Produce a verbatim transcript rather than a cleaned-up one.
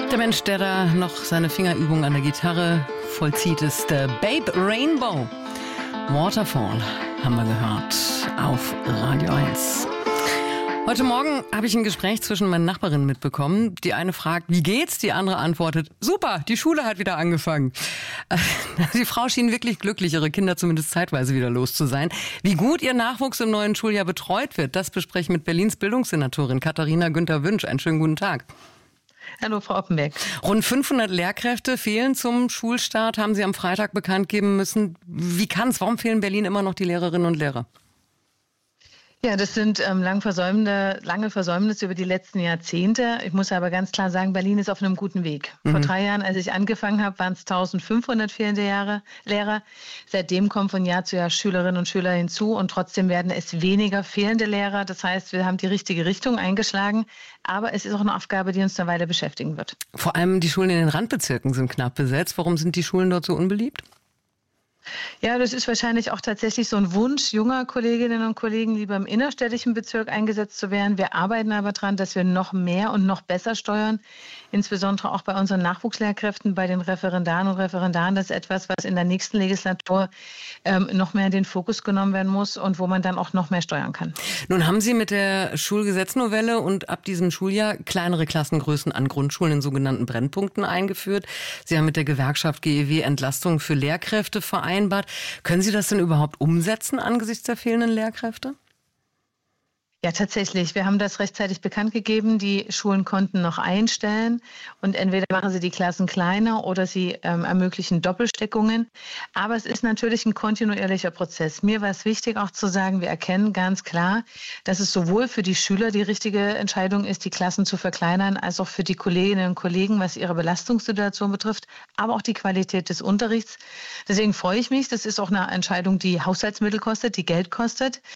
Der Mensch, der da noch seine Fingerübung an der Gitarre vollzieht, ist der Babe Rainbow. Waterfall haben wir gehört auf Radio eins. Heute Morgen habe ich ein Gespräch zwischen meinen Nachbarinnen mitbekommen. Die eine fragt, wie geht's? Die andere antwortet, super, die Schule hat wieder angefangen. Die Frau schien wirklich glücklich, ihre Kinder zumindest zeitweise wieder los zu sein. Wie gut ihr Nachwuchs im neuen Schuljahr betreut wird, das bespreche ich mit Berlins Bildungssenatorin Katharina Günther-Wünsch. Einen schönen guten Tag. Hallo, Frau Oppenbeck. Rund fünfhundert Lehrkräfte fehlen zum Schulstart, haben Sie am Freitag bekannt geben müssen. Wie kann's? Warum fehlen in Berlin immer noch die Lehrerinnen und Lehrer? Ja, das sind ähm, lang Versäumnisse, lange Versäumnisse über die letzten Jahrzehnte. Ich muss aber ganz klar sagen, Berlin ist auf einem guten Weg. Mhm. Vor drei Jahren, als ich angefangen habe, waren es eintausendfünfhundert fehlende Jahre, Lehrer. Seitdem kommen von Jahr zu Jahr Schülerinnen und Schüler hinzu und trotzdem werden es weniger fehlende Lehrer. Das heißt, wir haben die richtige Richtung eingeschlagen, aber es ist auch eine Aufgabe, die uns eine Weile beschäftigen wird. Vor allem die Schulen in den Randbezirken sind knapp besetzt. Warum sind die Schulen dort so unbeliebt? Ja, das ist wahrscheinlich auch tatsächlich so ein Wunsch junger Kolleginnen und Kollegen, lieber im innerstädtischen Bezirk eingesetzt zu werden. Wir arbeiten aber daran, dass wir noch mehr und noch besser steuern, insbesondere auch bei unseren Nachwuchslehrkräften, bei den Referendaren und Referendaren. Das ist etwas, was in der nächsten Legislatur ähm, noch mehr in den Fokus genommen werden muss und wo man dann auch noch mehr steuern kann. Nun haben Sie mit der Schulgesetznovelle und ab diesem Schuljahr kleinere Klassengrößen an Grundschulen in sogenannten Brennpunkten eingeführt. Sie haben mit der Gewerkschaft G E W Entlastung für Lehrkräfte vereinbart. Können Sie das denn überhaupt umsetzen angesichts der fehlenden Lehrkräfte? Ja, tatsächlich. Wir haben das rechtzeitig bekannt gegeben. Die Schulen konnten noch einstellen und entweder machen sie die Klassen kleiner oder sie ähm, ermöglichen Doppelsteckungen. Aber es ist natürlich ein kontinuierlicher Prozess. Mir war es wichtig auch zu sagen, wir erkennen ganz klar, dass es sowohl für die Schüler die richtige Entscheidung ist, die Klassen zu verkleinern, als auch für die Kolleginnen und Kollegen, was ihre Belastungssituation betrifft, aber auch die Qualität des Unterrichts. Deswegen freue ich mich. Das ist auch eine Entscheidung, die Haushaltsmittel kostet, die Geld kostet.